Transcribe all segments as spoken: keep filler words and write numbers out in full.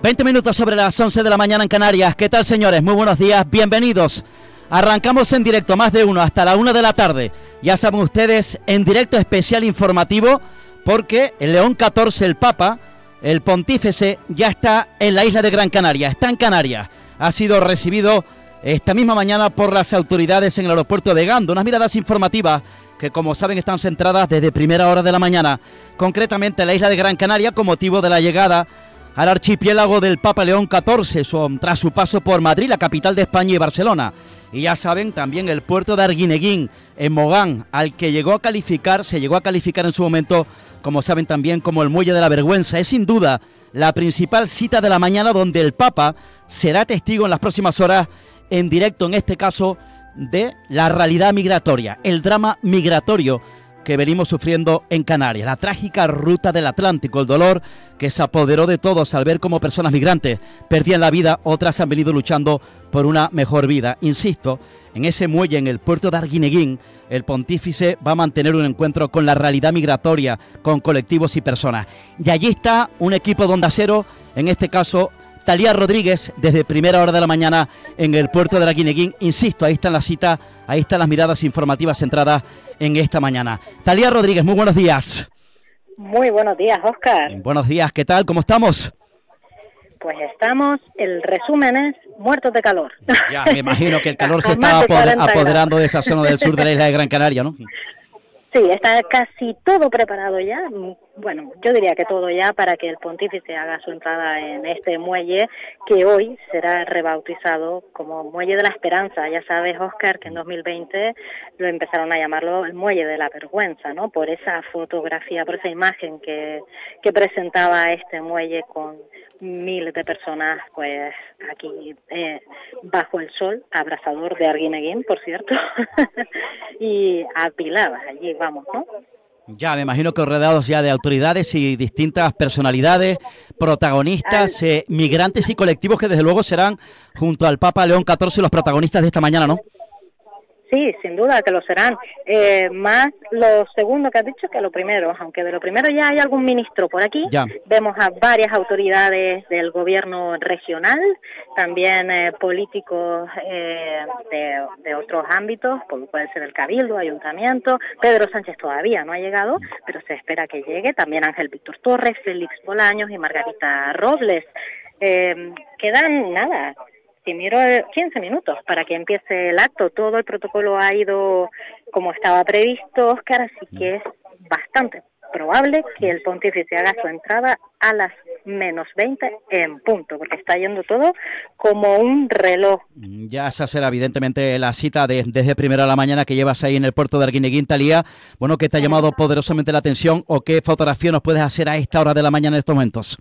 veinte minutos sobre las once de la mañana en Canarias. ¿Qué tal, señores? Muy buenos días, bienvenidos. Arrancamos en directo, más de uno, hasta la una de la tarde. Ya saben ustedes, en directo especial informativo, porque el León catorce, el Papa, el Pontífice, ya está en la isla de Gran Canaria, está en Canarias. Ha sido recibido esta misma mañana por las autoridades en el aeropuerto de Gando. Unas miradas informativas que, como saben, están centradas desde primera hora de la mañana, concretamente en la isla de Gran Canaria, con motivo de la llegada al archipiélago del Papa León catorce, su, tras su paso por Madrid, la capital de España, y Barcelona. Y ya saben, también el puerto de Arguineguín, en Mogán, al que llegó a calificar, se llegó a calificar en su momento, como saben también, como el Muelle de la Vergüenza. Es sin duda la principal cita de la mañana, donde el Papa será testigo en las próximas horas, en directo en este caso, de la realidad migratoria, el drama migratorio que venimos sufriendo en Canarias, la trágica ruta del Atlántico, el dolor que se apoderó de todos al ver cómo personas migrantes perdían la vida, otras han venido luchando por una mejor vida. Insisto, en ese muelle, en el puerto de Arguineguín, el Pontífice va a mantener un encuentro con la realidad migratoria, con colectivos y personas. Y allí está un equipo de Onda Cero, en este caso Talía Rodríguez, desde primera hora de la mañana en el puerto de Arguineguín. Insisto, ahí está la cita, ahí están las miradas informativas centradas en esta mañana. Talía Rodríguez, muy buenos días. Muy buenos días, Óscar. Buenos días, ¿qué tal? ¿Cómo estamos? Pues estamos, el resumen es muertos de calor. Ya, me imagino que el calor se está apoder, apoderando de esa zona del sur de la isla de Gran Canaria, ¿no? Sí, está casi todo preparado ya. Bueno, yo diría que todo ya para que el Pontífice haga su entrada en este muelle, que hoy será rebautizado como Muelle de la Esperanza. Ya sabes, Óscar, que en dos mil veinte lo empezaron a llamarlo el Muelle de la Vergüenza, ¿no? Por esa fotografía, por esa imagen que, que presentaba este muelle con miles de personas, pues aquí eh, bajo el sol, abrasador de Arguineguín, por cierto, y apiladas allí, vamos, ¿no? Ya, me imagino que rodeados ya de autoridades y distintas personalidades, protagonistas, eh, migrantes y colectivos que desde luego serán, junto al Papa León catorce, los protagonistas de esta mañana, ¿no? Sí, sin duda que lo serán. Eh, más lo segundo que has dicho que lo primero, aunque de lo primero ya hay algún ministro por aquí. Ya. Vemos a varias autoridades del gobierno regional, también eh, políticos eh, de, de otros ámbitos, como puede ser el Cabildo, Ayuntamiento. Pedro Sánchez todavía no ha llegado, pero se espera que llegue. También Ángel Víctor Torres, Félix Bolaños y Margarita Robles. Eh, quedan nada. Si miro quince minutos para que empiece el acto, todo el protocolo ha ido como estaba previsto, Óscar, así que es bastante probable que el Pontífice haga su entrada a las menos veinte en punto, porque está yendo todo como un reloj. Ya esa será evidentemente la cita de, desde primera de la mañana que llevas ahí en el puerto de Arguineguín, Talía. Bueno, ¿qué te ha llamado poderosamente la atención o qué fotografía nos puedes hacer a esta hora de la mañana en estos momentos?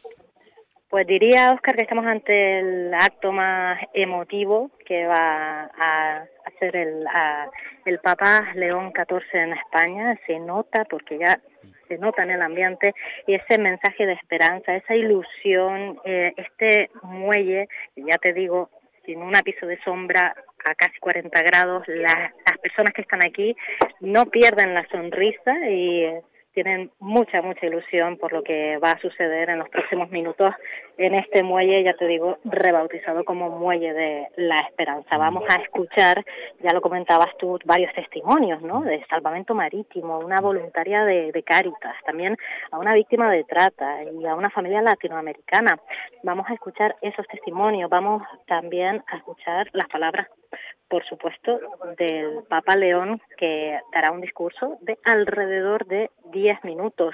Pues diría, Óscar, que estamos ante el acto más emotivo que va a hacer el, a, el Papa León catorce en España. Se nota, porque ya se nota en el ambiente, y ese mensaje de esperanza, esa ilusión, eh, este muelle, ya te digo, sin un ápice de sombra, a casi cuarenta grados, la, las personas que están aquí no pierden la sonrisa y tienen mucha, mucha ilusión por lo que va a suceder en los próximos minutos en este muelle, ya te digo, rebautizado como Muelle de la Esperanza. Vamos a escuchar, ya lo comentabas tú, varios testimonios, ¿no?, de salvamento marítimo, una voluntaria de, de Cáritas, también a una víctima de trata y a una familia latinoamericana. Vamos a escuchar esos testimonios, vamos también a escuchar las palabras, por supuesto, del Papa León, que dará un discurso de alrededor de diez minutos.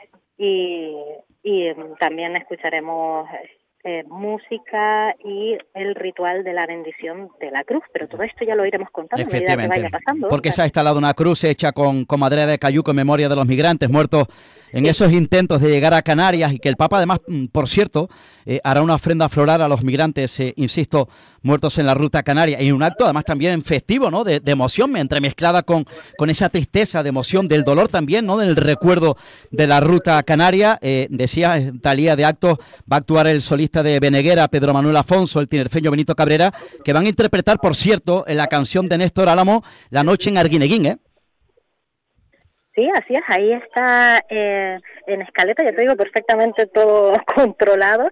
Y, y también escucharemos eh, música y el ritual de la bendición de la cruz. Pero todo esto ya lo iremos contando a medida que vaya pasando. Porque se ha instalado una cruz hecha con, con madera de cayuco en memoria de los migrantes muertos en sí. esos intentos de llegar a Canarias, y que el Papa además, por cierto, eh, hará una ofrenda floral a los migrantes, eh, insisto, muertos en la ruta canaria, y un acto además también festivo, ¿no?, de, de emoción, entremezclada con, con esa tristeza, de emoción, del dolor también, ¿no?, del recuerdo de la ruta canaria. Eh, decía Talía, de actos va a actuar el solista de Beneguera, Pedro Manuel Afonso, el tinerfeño Benito Cabrera, que van a interpretar, por cierto, en la canción de Néstor Álamo, La noche en Arguineguín, ¿eh? Sí, así es, ahí está eh, en escaleta, ya te digo, perfectamente todo controlado.